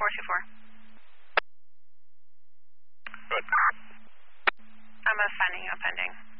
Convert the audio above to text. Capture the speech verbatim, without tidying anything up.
four two four. Good. I'm assigning you a pending.